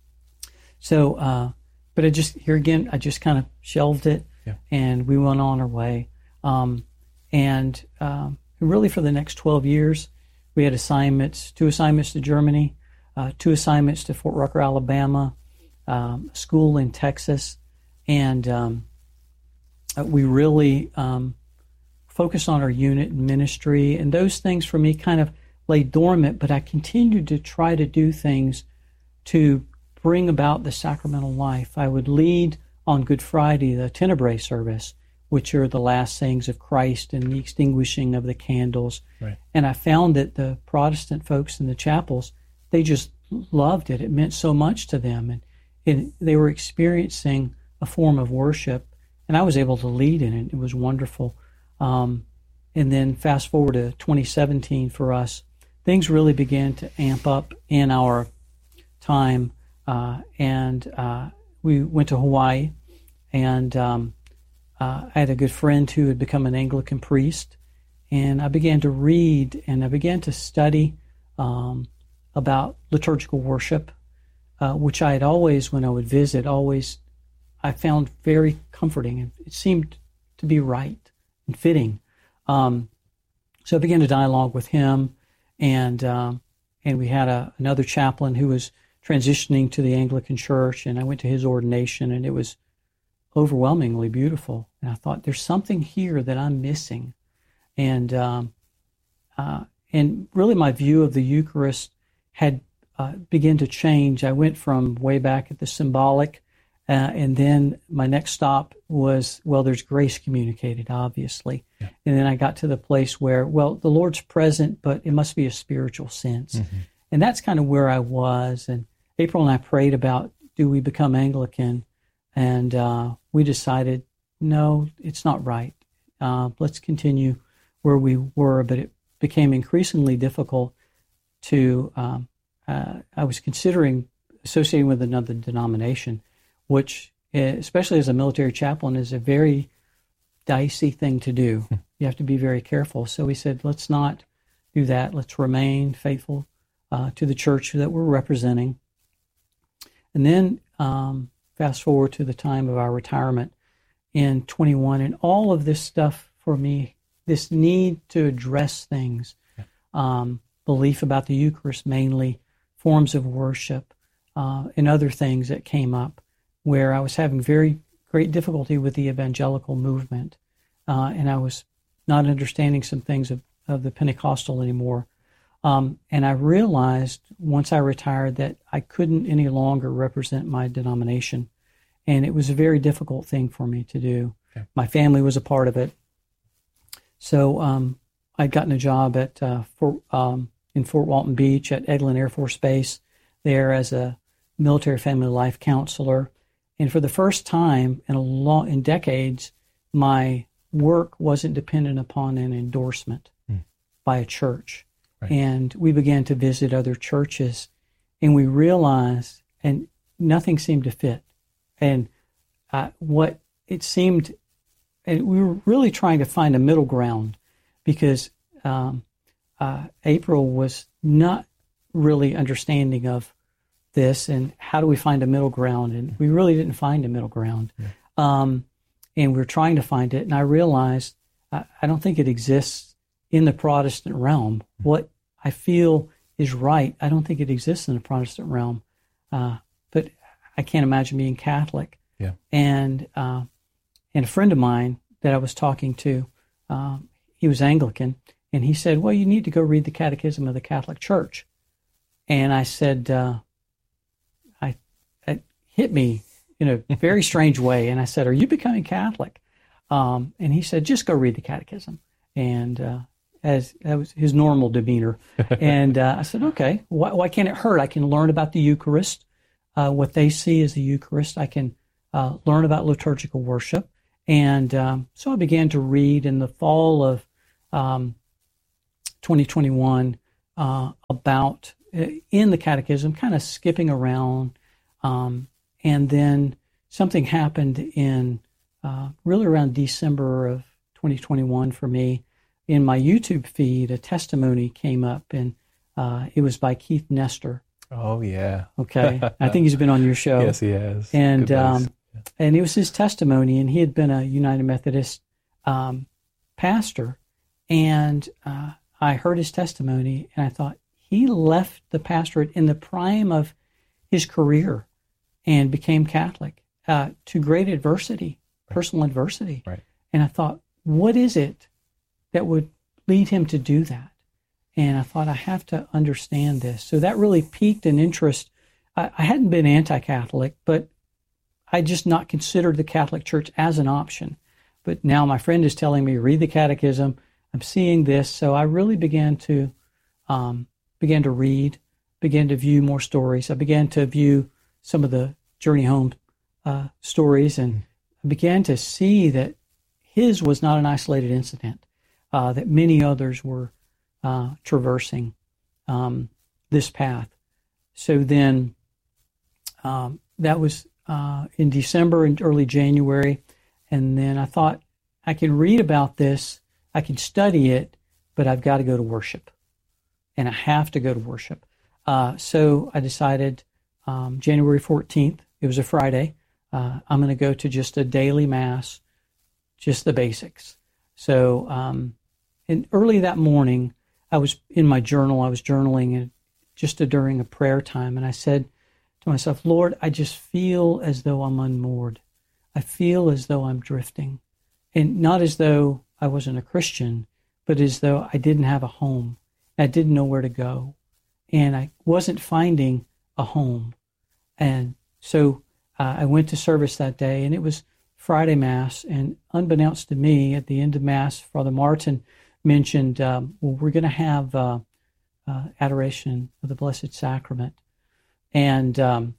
So, uh, but I just, here again, I just kind of shelved it, yeah. and we went on our way. Um, and um, really for the next twelve years, we had assignments, two assignments to Germany, uh, two assignments to Fort Rucker, Alabama, um, a school in Texas, and um, we really um, focused on our unit and ministry, and those things for me kind of lay dormant, but I continued to try to do things to bring about the sacramental life. I would lead on Good Friday the Tenebrae service, which are the last sayings of Christ and the extinguishing of the candles. Right. And I found that the Protestant folks in the chapels, they just loved it. It meant so much to them. And it, they were experiencing a form of worship, and I was able to lead in it. It was wonderful. Um, and then fast forward to twenty seventeen for us, things really began to amp up in our time. Uh, and uh, we went to Hawaii, and um, Uh, I had a good friend who had become an Anglican priest, and I began to read and I began to study um, about liturgical worship, uh, which I had always, when I would visit, always I found very comforting, and it seemed to be right and fitting. Um, so I began to dialogue with him, and um, and we had a, another chaplain who was transitioning to the Anglican Church, and I went to his ordination, and it was overwhelmingly beautiful. And I thought, there's something here that I'm missing. And um, uh, and really my view of the Eucharist had uh, begun to change. I went from way back at the symbolic, uh, and then my next stop was, well, there's grace communicated, obviously. Yeah. And then I got to the place where, well, the Lord's present, but it must be a spiritual sense. Mm-hmm. And that's kind of where I was. And April and I prayed about, do we become Anglican? And uh, we decided, no, it's not right. Uh, let's continue where we were. But it became increasingly difficult to, um, uh, I was considering associating with another denomination, which, especially as a military chaplain, is a very dicey thing to do. You have to be very careful. So we said, let's not do that. Let's remain faithful uh, to the church that we're representing. And then, um, fast forward to the time of our retirement in twenty-one, and all of this stuff for me, this need to address things, yeah. um, belief about the Eucharist mainly, forms of worship, uh, and other things that came up where I was having very great difficulty with the evangelical movement, uh, and I was not understanding some things of, of the Pentecostal anymore. Um, and I realized once I retired that I couldn't any longer represent my denomination. And it was a very difficult thing for me to do. Okay. My family was a part of it. So um, I'd gotten a job at uh, Fort, um, in Fort Walton Beach at Eglin Air Force Base there as a military family life counselor. And for the first time in a long, in decades, my work wasn't dependent upon an endorsement mm. by a church. Right. And we began to visit other churches, and we realized, and nothing seemed to fit. And uh, what it seemed, and we were really trying to find a middle ground, because um, uh, April was not really understanding of this, and how do we find a middle ground? And we really didn't find a middle ground. Yeah. Um, and we were trying to find it, and I realized I, I don't think it exists in the Protestant realm. What I feel is right, I don't think it exists in the Protestant realm. Uh, but I can't imagine being Catholic. Yeah. And uh, and a friend of mine that I was talking to, um, he was Anglican, and he said, well, you need to go read the Catechism of the Catholic Church. And I said, uh, I it hit me in a very strange way. And I said, are you becoming Catholic? Um, and he said, just go read the Catechism. And uh, as that was his normal demeanor. And uh, I said, okay, why, why can't it hurt? I can learn about the Eucharist. uh, what they see as the Eucharist. I can uh, learn about liturgical worship. And um, so I began to read in the fall of um, twenty twenty-one uh, about, uh, in the Catechism, kind of skipping around. Um, and then something happened in uh, really around December of twenty twenty-one for me. In my YouTube feed, a testimony came up, and uh, it was by Keith Nestor. Oh, yeah. Okay. I think he's been on your show. Yes, he has. And Good buddies. um, and it was his testimony, and he had been a United Methodist um, pastor. And uh, I heard his testimony, and I thought, he left the pastorate in the prime of his career and became Catholic uh, to great adversity, right. personal adversity. Right. And I thought, what is it that would lead him to do that? And I thought, I have to understand this. So that really piqued an interest. I, I hadn't been anti-Catholic, but I just not considered the Catholic Church as an option. But now my friend is telling me, read the Catechism. I'm seeing this. So I really began to um, began to read, began to view more stories. I began to view some of the Journey Home uh, stories, and I began to see that his was not an isolated incident, uh, that many others were uh, traversing um, this path. So then um, that was uh, in December and early January, and then I thought, I can read about this, I can study it, but I've got to go to worship, and I have to go to worship. Uh, so I decided um, January fourteenth, it was a Friday, uh, I'm going to go to just a daily Mass, just the basics. So um, and early that morning, I was in my journal, I was journaling and just a, during a prayer time, and I said to myself, Lord, I just feel as though I'm unmoored. I feel as though I'm drifting. And not as though I wasn't a Christian, but as though I didn't have a home. I didn't know where to go. And I wasn't finding a home. And so uh, I went to service that day, and it was Friday Mass. And unbeknownst to me, at the end of Mass, Father Martin mentioned, um, well, we're going to have uh, uh, adoration of the Blessed Sacrament. And um,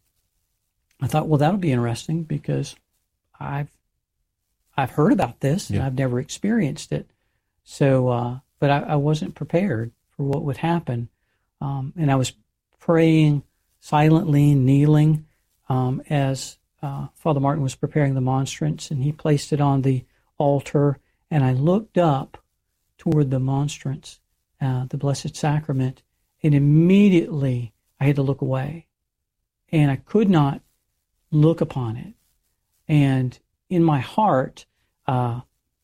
I thought, well, that'll be interesting, because I've I've heard about this, and yeah. I've never experienced it. So, uh, but I, I wasn't prepared for what would happen. Um, and I was praying silently, kneeling, um, as uh, Father Martin was preparing the monstrance, and he placed it on the altar. And I looked up toward the monstrance, uh, the Blessed Sacrament, and immediately I had to look away. And I could not look upon it. And in my heart, uh,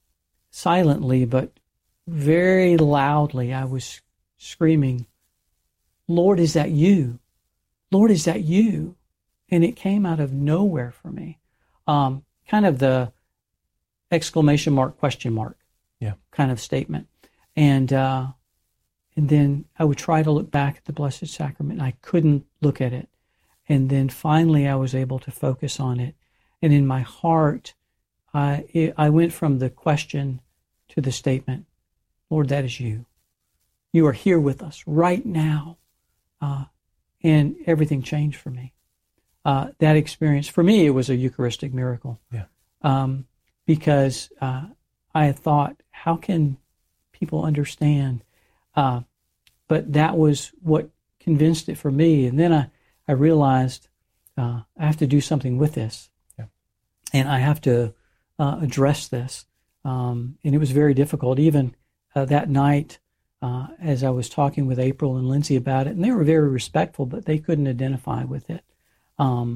silently but very loudly, I was screaming, Lord, is that you? Lord, is that you? And it came out of nowhere for me. Um, kind of the exclamation mark, question mark, yeah, kind of statement. And uh, and then I would try to look back at the Blessed Sacrament, and I couldn't look at it. And then finally I was able to focus on it. And in my heart, I, it, I went from the question to the statement, Lord, that is you. You are here with us right now. Uh, and everything changed for me. Uh, that experience, for me, it was a Eucharistic miracle. Yeah. Um, because uh, I thought, how can people understand? Uh, but that was what convinced it for me. And then I, I realized uh, I have to do something with this. And I have to uh, address this. Um, and it was very difficult. Even uh, that night, uh, as I was talking with April and Lindsay about it, and they were very respectful, but they couldn't identify with it. Um,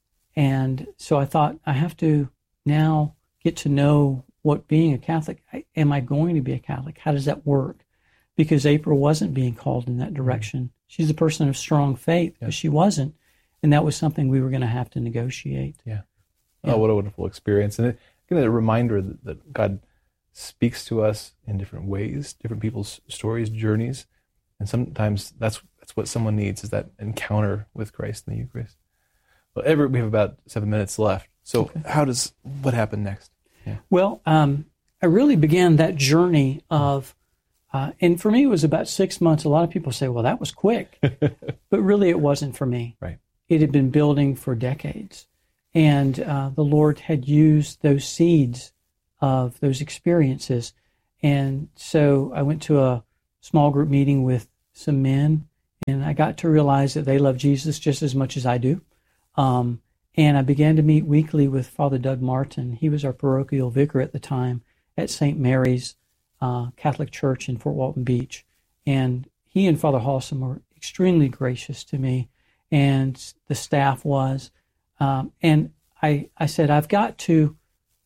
and so I thought, I have to now get to know what being a Catholic, am I going to be a Catholic? How does that work? Because April wasn't being called in that direction. Mm-hmm. She's a person of strong faith, yeah. but she wasn't. And that was something we were going to have to negotiate. Yeah. Yeah. Oh, what a wonderful experience. And it, again, a reminder that, that God speaks to us in different ways, different people's stories, journeys. And sometimes that's that's what someone needs, is that encounter with Christ in the Eucharist. Well, Everett, we have about seven minutes left. So okay. how does, what happened next? Yeah. Well, um, I really began that journey of, uh, and for me it was about six months. A lot of people say, well, that was quick. But really it wasn't for me. Right. it had been building for decades. And uh, the Lord had used those seeds of those experiences. And so I went to a small group meeting with some men, and I got to realize that they love Jesus just as much as I do. Um, and I began to meet weekly with Father Doug Martin. He was our parochial vicar at the time at Saint Mary's uh, Catholic Church in Fort Walton Beach. And he and Father Halsem were extremely gracious to me, and the staff was. Um, and I, I said, I've got to,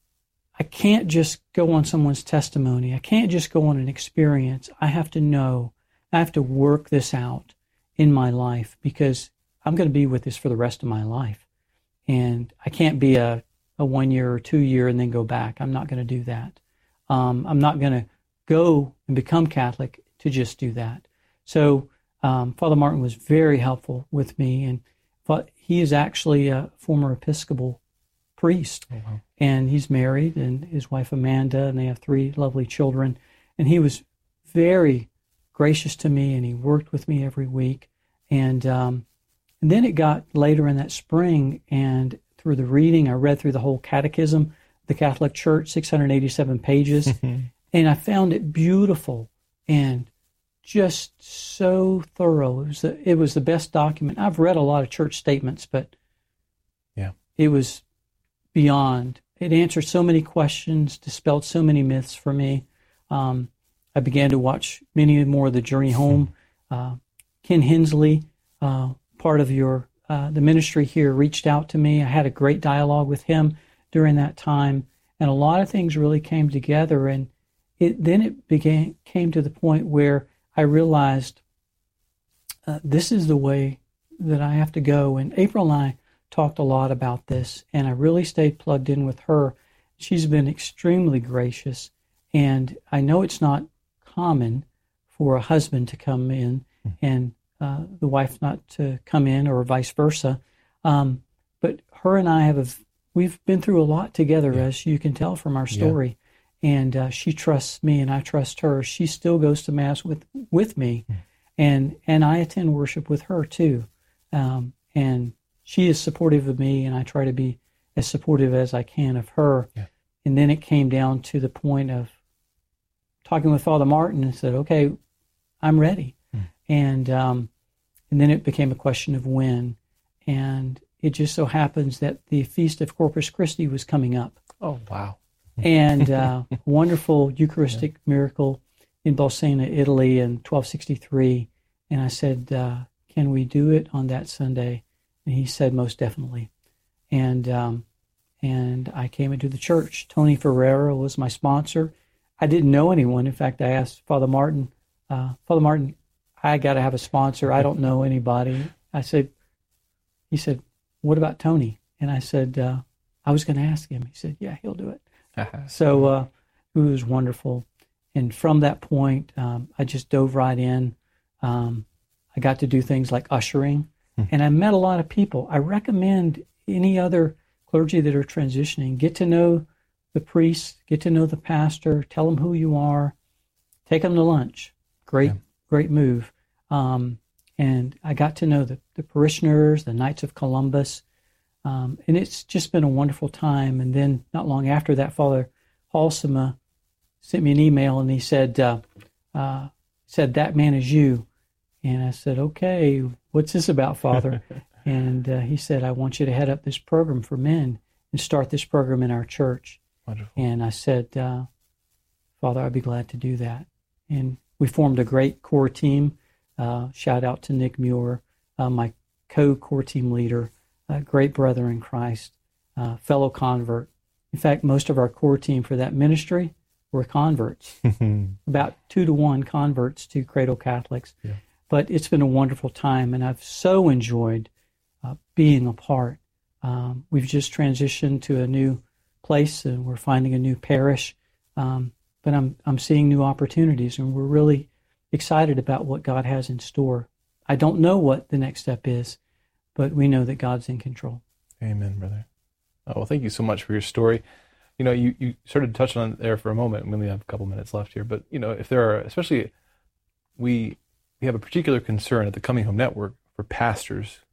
I can't just go on someone's testimony. I can't just go on an experience. I have to know, I have to work this out in my life, because I'm going to be with this for the rest of my life. And I can't be a, a one year or two year and then go back. I'm not going to do that. Um, I'm not going to go and become Catholic to just do that. So um, Father Martin was very helpful with me, and but he is actually a former Episcopal priest. Oh, wow. And he's married, and his wife Amanda, and they have three lovely children. And he was very gracious to me, and he worked with me every week. And, um, and then it got later in that spring, and through the reading, I read through the whole Catechism, the Catholic Church, six hundred eighty-seven pages, and I found it beautiful and just so thorough. It was the, it was the best document. I've read a lot of church statements, but yeah, it was beyond. It answered so many questions, dispelled so many myths for me. Um, I began to watch many more of the Journey Home. Uh, Ken Hensley, uh, part of your uh, the ministry here, reached out to me. I had a great dialogue with him during that time, and a lot of things really came together. And it then it began came to the point where I realized uh, this is the way that I have to go. And April and I talked a lot about this, and I really stayed plugged in with her. She's been extremely gracious, and I know it's not common for a husband to come in and uh, the wife not to come in, or vice versa. Um, but her and I have, a, we've been through a lot together, yeah. as you can tell from our story. Yeah. And uh, she trusts me, and I trust her. She still goes to Mass with, with me, mm. and, and I attend worship with her too. Um, and she is supportive of me, and I try to be as supportive as I can of her. Yeah. And then it came down to the point of talking with Father Martin, and said, okay, I'm ready. Mm. And um, and then it became a question of when. And it just so happens that the Feast of Corpus Christi was coming up. Oh, wow. And uh, wonderful Eucharistic yeah. miracle in Bolsena, Italy in twelve sixty-three. And I said, uh, can we do it on that Sunday? And he said, most definitely. And um, and I came into the church. Tony Ferreira was my sponsor. I didn't know anyone. In fact, I asked Father Martin, uh, Father Martin, I got to have a sponsor. I don't know anybody. I said, he said, what about Tony? And I said, uh, I was going to ask him. He said, yeah, he'll do it. So uh, it was wonderful. And from that point, um, I just dove right in. Um, I got to do things like ushering, mm-hmm. and I met a lot of people. I recommend any other clergy that are transitioning, get to know the priest, get to know the pastor, tell them who you are, take them to lunch. Great, yeah. great move. Um, and I got to know the, the parishioners, the Knights of Columbus, um, and it's just been a wonderful time. And then not long after that, Father Halsema sent me an email, and he said, uh, uh, said, that man is you. And I said, okay, what's this about, Father? And uh, he said, I want you to head up this program for men and start this program in our church. Wonderful. And I said, uh, Father, I'd be glad to do that. And we formed a great core team. Uh, shout out to Nick Muir, uh, my co-core team leader, a great brother in Christ, uh, fellow convert. In fact, most of our core team for that ministry were converts, about two to one converts to Cradle Catholics. Yeah. But it's been a wonderful time, and I've so enjoyed uh, being a part. Um, we've just transitioned to a new place, and we're finding a new parish. Um, but I'm I'm seeing new opportunities, and we're really excited about what God has in store. I don't know what the next step is, but we know that God's in control. Amen, brother. Oh, well, thank you so much for your story. You know, you, you started to touch on it there for a moment. We only have a couple minutes left here, but you know, if there are, especially we we have a particular concern at the Coming Home Network for pastors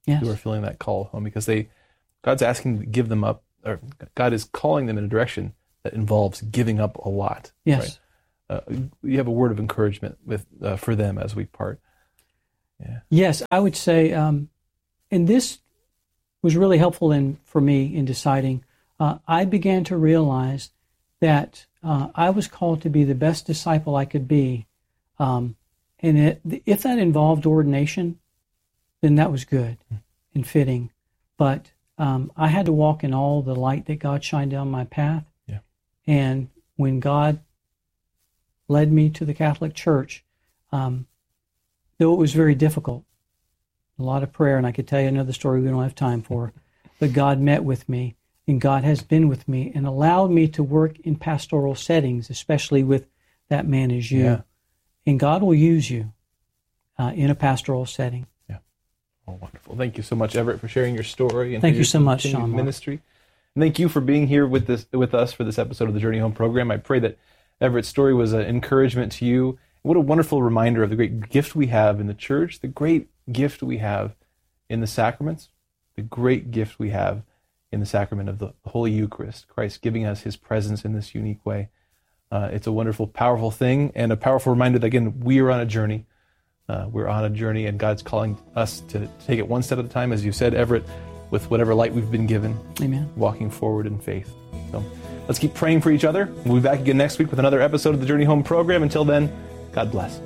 yes. who are feeling that call home, because they, God's asking to give them up, or God is calling them in a direction that involves giving up a lot. Yes. Right? Uh, you have a word of encouragement with uh, for them as we part. Yeah. Yes, I would say, um, and this was really helpful in for me in deciding. Uh, I began to realize that uh, I was called to be the best disciple I could be, um, and it, if that involved ordination, then that was good and fitting. But um, I had to walk in all the light that God shined down my path. Yeah. And when God led me to the Catholic Church, um, though it was very difficult, a lot of prayer, and I could tell you another story we don't have time for, but God met with me, and God has been with me and allowed me to work in pastoral settings, especially with That Man Is You. Yeah. And God will use you uh, in a pastoral setting. Yeah. Oh, wonderful. Thank you so much, Everett, for sharing your story. And Thank for you your so much, continued Sean Mark. Ministry. And thank you for being here with this with us for this episode of the Journey Home program. I pray that Everett's story was an encouragement to you. What a wonderful reminder of the great gift we have in the church, the great gift we have in the sacraments, the great gift we have in the sacrament of the Holy Eucharist, Christ giving us his presence in this unique way. Uh, it's a wonderful, powerful thing, and a powerful reminder that, again, we are on a journey. Uh, we're on a journey, and God's calling us to take it one step at a time, as you said, Everett, with whatever light we've been given. Amen. Walking forward in faith. So let's keep praying for each other. We'll be back again next week with another episode of the Journey Home program. Until then, God bless.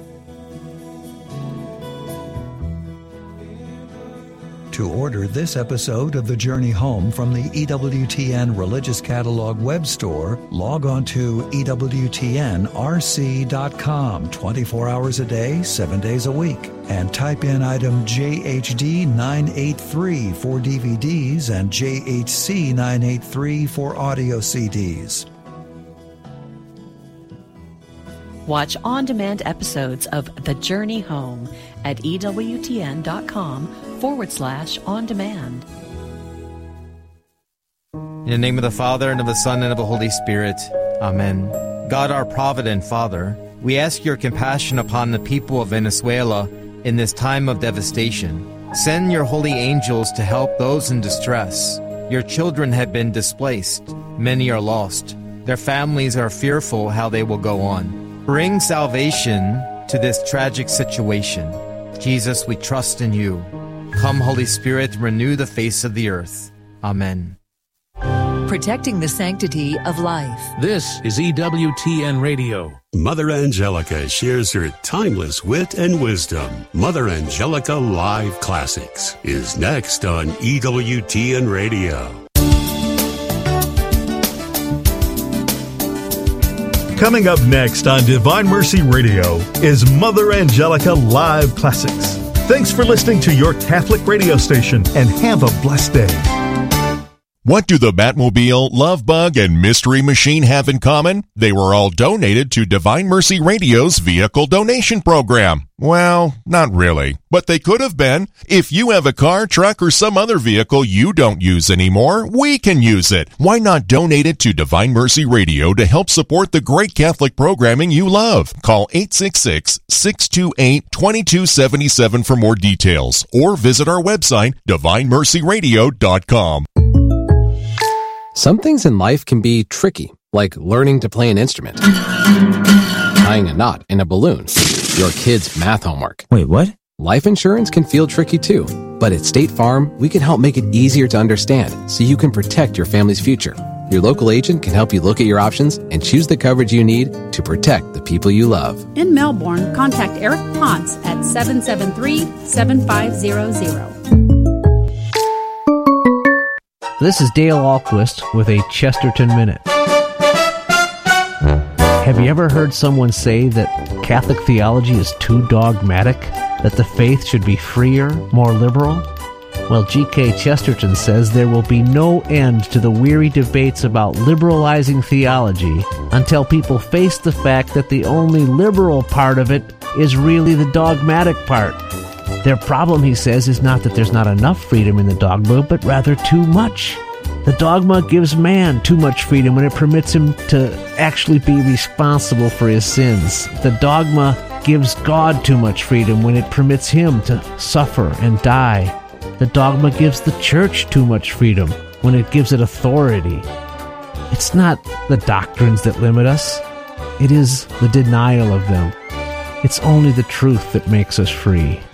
To order this episode of The Journey Home from the E W T N Religious Catalog web store, log on to E W T N R C dot com twenty-four hours a day, seven days a week, and type in item J H D nine eighty-three for D V Ds and J H C nine eighty-three for audio C Ds. Watch on-demand episodes of The Journey Home at EWTN.com forward slash on-demand. In the name of the Father, and of the Son, and of the Holy Spirit. Amen. God, our provident Father, we ask your compassion upon the people of Venezuela in this time of devastation. Send your holy angels to help those in distress. Your children have been displaced. Many are lost. Their families are fearful how they will go on. Bring salvation to this tragic situation. Jesus, we trust in you. Come, Holy Spirit, renew the face of the earth. Amen. Protecting the sanctity of life. This is E W T N Radio. Mother Angelica shares her timeless wit and wisdom. Mother Angelica Live Classics is next on E W T N Radio. Coming up next on Divine Mercy Radio is Mother Angelica Live Classics. Thanks for listening to your Catholic radio station, and have a blessed day. What do the Batmobile, Love Bug, and Mystery Machine have in common? They were all donated to Divine Mercy Radio's vehicle donation program. Well, not really, but they could have been. If you have a car, truck, or some other vehicle you don't use anymore, we can use it. Why not donate it to Divine Mercy Radio to help support the great Catholic programming you love? Call eight six six, six two eight, two two seven seven for more details, or visit our website, divine mercy radio dot com. Some things in life can be tricky, like learning to play an instrument, tying a knot in a balloon, your kid's math homework. Wait, what? Life insurance can feel tricky too, but at State Farm, we can help make it easier to understand so you can protect your family's future. Your local agent can help you look at your options and choose the coverage you need to protect the people you love. In Melbourne, contact Eric Ponce at seven seven three, seven five zero zero. This is Dale Ahlquist with a Chesterton Minute. Have you ever heard someone say that Catholic theology is too dogmatic, that the faith should be freer, more liberal? Well, G K Chesterton says there will be no end to the weary debates about liberalizing theology until people face the fact that the only liberal part of it is really the dogmatic part. Their problem, he says, is not that there's not enough freedom in the dogma, but rather too much. The dogma gives man too much freedom when it permits him to actually be responsible for his sins. The dogma gives God too much freedom when it permits him to suffer and die. The dogma gives the church too much freedom when it gives it authority. It's not the doctrines that limit us. It is the denial of them. It's only the truth that makes us free.